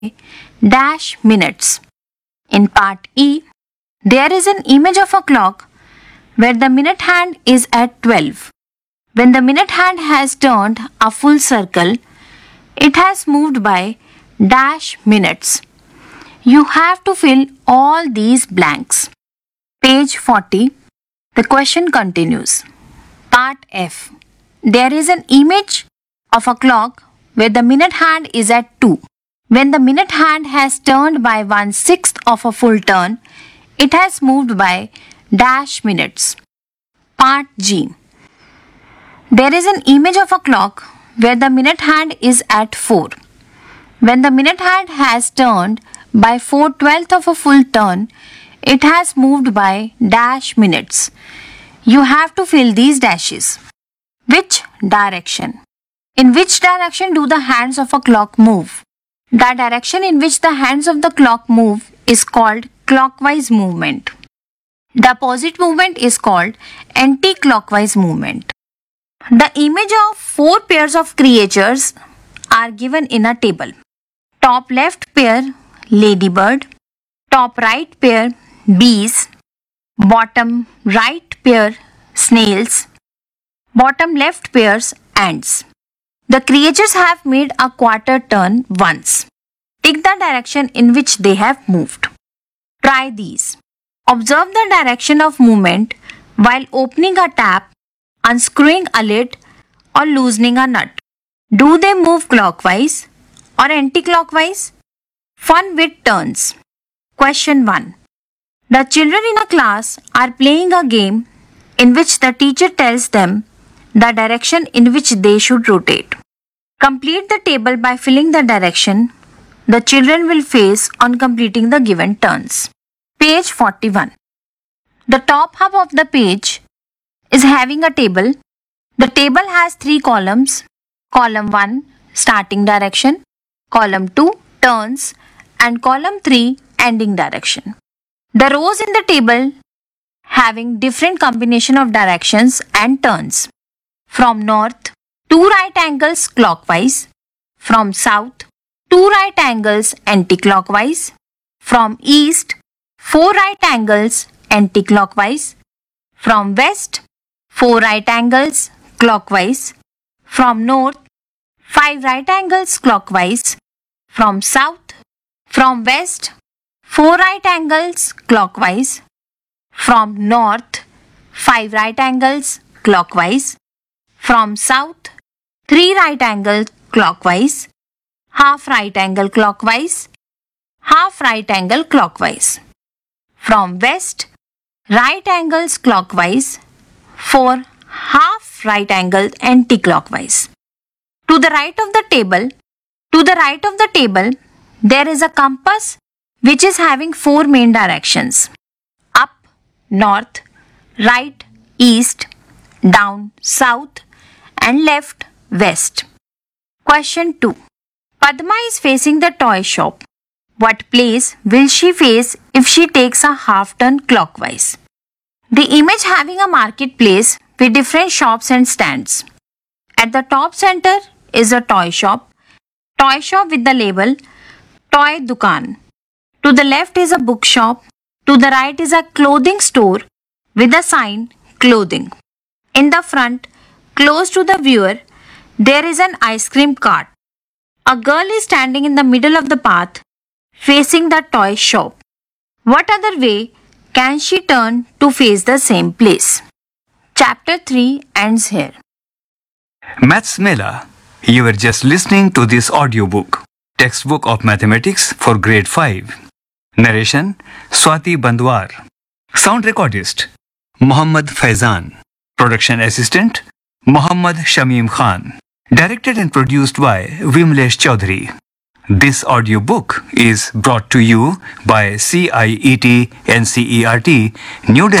dash minutes. In part E, there is an image of a clock where the minute hand is at 12. When the minute hand has turned a full circle, it has moved by dash minutes. You have to fill all these blanks. Page 40. The question continues. Part F. There is an image of a clock where the minute hand is at 2. When the minute hand has turned by 1/6 of a full turn, it has moved by dash minutes. Part G. There is an image of a clock where the minute hand is at 4. When the minute hand has turned by 4/12 of a full turn, it has moved by dash minutes. You have to fill these dashes. Which direction? In which direction do the hands of a clock move? The direction in which the hands of the clock move is called clockwise movement. The opposite movement is called anti-clockwise movement. The image of 4 pairs of creatures are given in a table. Top left pair, ladybird. Top right pair, bees. Bottom right pair, snails. Bottom left pairs, ants. The creatures have made a quarter turn once. Take the direction in which they have moved. Try these. Observe the direction of movement while opening a tap, unscrewing a lid, or loosening a nut. Do they move clockwise or anti-clockwise? Fun with turns. Question 1. The children in a class are playing a game in which the teacher tells them the direction in which they should rotate. Complete the table by filling the direction the children will face on completing the given turns. Page 41. The top half of the page is having a table. The table has 3 columns. Column 1, starting direction. Column 2, turns. And column 3, ending direction. The rows in the table having different combination of directions and turns. From north, 2 right angles clockwise. From south, 2 right angles anti-clockwise. From east, 4 right angles anti-clockwise. From west, 4 right angles clockwise. From north, 5 right angles clockwise. From south, from west, 4 right angles clockwise. From north, 5 right angles clockwise. From south, 3 right angles clockwise. Half right angle clockwise. Half right angle clockwise. From west, right angles clockwise. 4 half right angles anti-clockwise. To the right of the table, there is a compass which is having 4 main directions: up, north, right, east, down, south, and left, west. Question 2. Padma is facing the toy shop. What place will she face if she takes a half turn clockwise? The image having a marketplace with different shops and stands. At the top center is a toy shop with the label Toy Dukan. To the left is a bookshop. To the right is a clothing store with a sign Clothing. In the front, close to the viewer, there is an ice cream cart. A girl is standing in the middle of the path facing the toy shop. What other way can she turn to face the same place? Chapter 3 ends here. Maths Mela. You were just listening to this audiobook, Textbook of Mathematics for Grade 5. Narration Swati Bandwar. Sound recordist Muhammad Faizan. Production assistant Muhammad Shamim Khan. Directed and produced by Vimlesh Chaudhary. This audiobook is brought to you by CIET NCERT, New Delhi.